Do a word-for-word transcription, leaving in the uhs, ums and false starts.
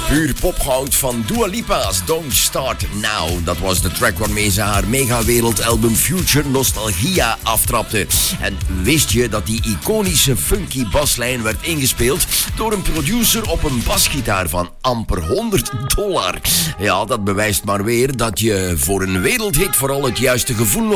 Puur popgoud van Dua Lipa's Don't Start Now. Dat was de track waarmee ze haar megawereldalbum Future Nostalgia aftrapte. En wist je dat die iconische funky baslijn werd ingespeeld door een producer op een basgitaar van amper honderd dollar? Ja, dat bewijst maar weer dat je voor een wereldhit vooral het juiste gevoel